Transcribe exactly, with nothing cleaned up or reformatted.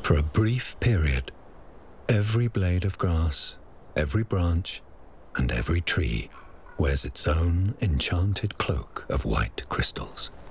For a brief period, every blade of grass, every branch, and every tree wears its own enchanted cloak of white crystals.